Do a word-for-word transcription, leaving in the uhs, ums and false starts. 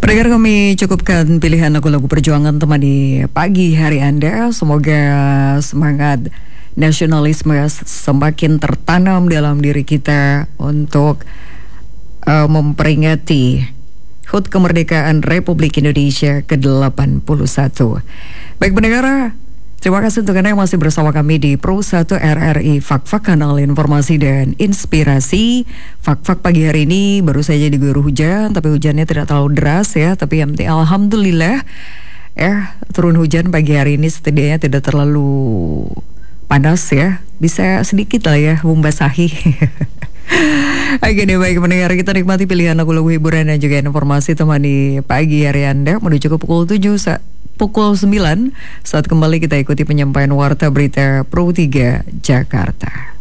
Pendengar, kami cukupkan pilihan lagu-lagu perjuangan temani pagi hari Anda. Semoga semangat nasionalisme semakin tertanam dalam diri kita untuk uh, memperingati H U T kemerdekaan Republik Indonesia ke delapan puluh satu. Baik pendengar, terima kasih untuk Anda yang masih bersama kami di Pro satu R R I Fak-Fak, kanal informasi dan inspirasi. Fak-Fak pagi hari ini baru saja diguyur hujan, tapi hujannya tidak terlalu deras ya. Tapi yang penting alhamdulillah ya, turun hujan pagi hari ini setidaknya tidak terlalu panas ya. Bisa sedikit lah ya membasahi. Oke deh, baik pendengar, kita nikmati pilihan lagu-lagu hiburan dan juga informasi temani pagi hari Anda menuju ke pukul tujuh saat pukul sembilan saat kembali kita ikuti penyampaian warta berita Pro tiga Jakarta.